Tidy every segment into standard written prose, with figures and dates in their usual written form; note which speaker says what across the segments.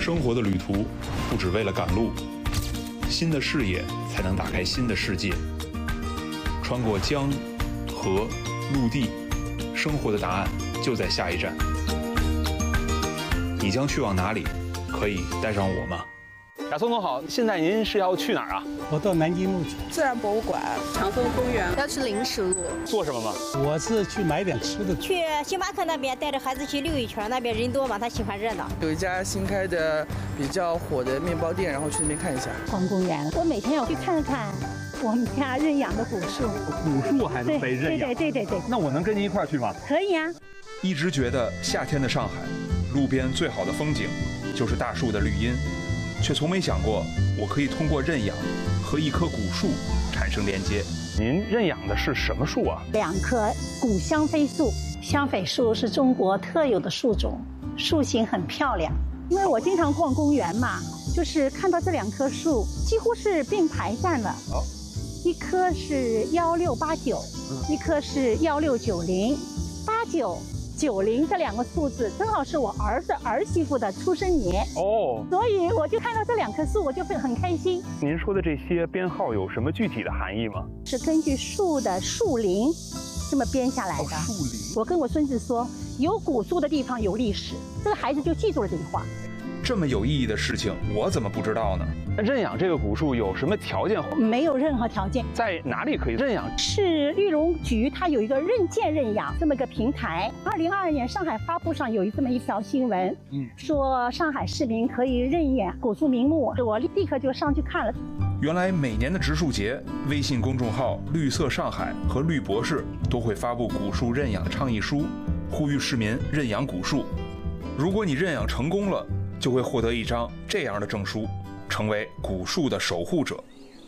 Speaker 1: 生活的旅途不只为了赶路，新的视野才能打开新的世界。穿过江、河、陆地，生活的答案就在下一站。你将去往哪里？可以带上我吗？
Speaker 2: 雅松总好，现在您是要去哪儿啊？
Speaker 3: 我到南京路去，
Speaker 4: 自然博物馆、
Speaker 5: 长风公园，要去临时路。
Speaker 2: 做什么吗？
Speaker 3: 我是去买点吃的。
Speaker 6: 去星巴克那边带着孩子去溜一圈，那边人多嘛，他喜欢热闹。
Speaker 4: 有一家新开的比较火的面包店，然后去那边看一下。
Speaker 7: 逛公园，我每天要去看看我们家认养的古树。
Speaker 2: 古树还能被认养？
Speaker 7: 对。
Speaker 2: 那我能跟您一块儿去吗？
Speaker 7: 可以啊。
Speaker 1: 一直觉得夏天的上海，路边最好的风景就是大树的绿荫，却从没想过我可以通过认养和一棵古树产生连接。
Speaker 2: 您认养的是什么树啊
Speaker 7: ？2棵古香妃树。香妃树是中国特有的树种，树形很漂亮。因为我经常逛公园嘛，就是看到这2棵树几乎是并排站了。一棵是1689，一棵是1690。8990这2个数字正好是我儿子儿媳妇的出生年哦，所以我就看到这2棵树，我就很开心。
Speaker 2: 您说的这些编号有什么具体的含义吗？
Speaker 7: 是根据树的树龄这么编下来的。
Speaker 1: 树龄。
Speaker 7: 我跟我孙子说，有古树的地方有历史，这个孩子就记住了这句话。
Speaker 1: 这么有意义的事情，我怎么不知道呢？
Speaker 2: 认养这个古树有什么条件？
Speaker 7: 没有任何条件。
Speaker 2: 在哪里可以认养？
Speaker 7: 是绿农局，它有一个认建认养这么个平台。2022年上海发布上有这么一条新闻，说上海市民可以认养古树名木，我立刻就上去看了。
Speaker 1: 原来每年的植树节，微信公众号“绿色上海”和绿博士都会发布古树认养的倡议书，呼吁市民认养古树。如果你认养成功了，就会获得一张这样的证书，成为古树的守护者。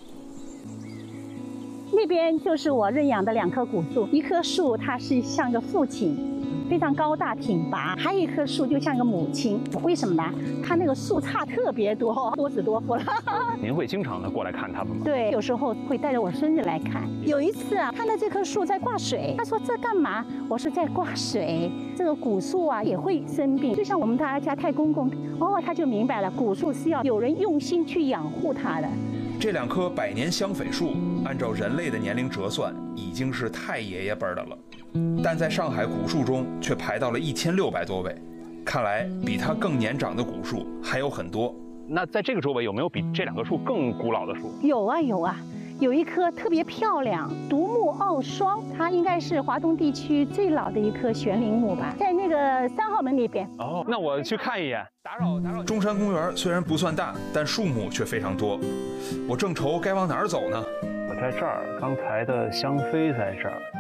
Speaker 7: 那边就是我认养的2棵古树，一棵树它是像个父亲，非常高大挺拔，还有一棵树就像个母亲。为什么呢？它那个树杈特别多，多子多福了。
Speaker 2: 您会经常的过来看它们吗？
Speaker 7: 对，有时候会带着我孙子来看。有一次啊，看到这棵树在挂水，他说这干嘛？我说在挂水。这个古树啊也会生病，就像我们大家太公公，他就明白了，古树是要有人用心去养护它的。
Speaker 1: 这2棵百年香妃树，按照人类的年龄折算，已经是太爷爷辈的了，但在上海古树中却排到了1600多位。看来比它更年长的古树还有很多。
Speaker 2: 那在这个周围有没有比这2棵树更古老的树？
Speaker 7: 有啊，有一棵特别漂亮，独木傲霜，它应该是华东地区最老的一棵悬铃木吧，在那个3号门那边。
Speaker 2: 那我去看一眼。打扰。
Speaker 1: 中山公园虽然不算大，但树木却非常多。我正愁该往哪儿走呢？
Speaker 2: 我在这儿，刚才的香妃在这儿。